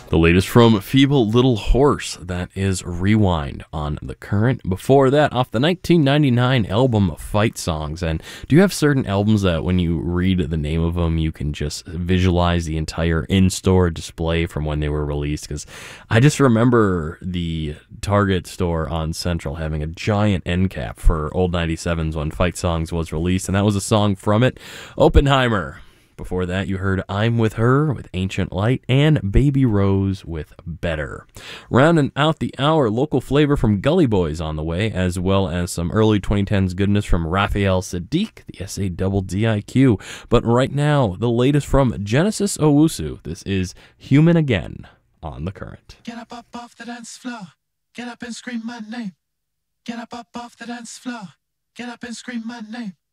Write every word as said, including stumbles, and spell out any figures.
The latest from Feeble Little Horse, that is Rewind on The Current. Before that, off the nineteen ninety-nine album Fight Songs. And do you have certain albums that when you read the name of them, you can just visualize the entire in-store display from when they were released? Because I just remember the Target store on Central having a giant end cap for Old ninety-sevens when Fight Songs was released, and that was a song from it, Oppenheimer. Before that, you heard I'm With Her with Ancient Light and Baby Rose with Better. Rounding out the hour, local flavor from Gully Boys on the way, as well as some early twenty tens goodness from Raphael Sadiq, the S A double D I Q. But right now, the latest from Genesis Owusu. This is Human Again on The Current. Get up, up off the dance floor. Get up and scream my name. Get up, up off the dance floor. Get up and scream my name.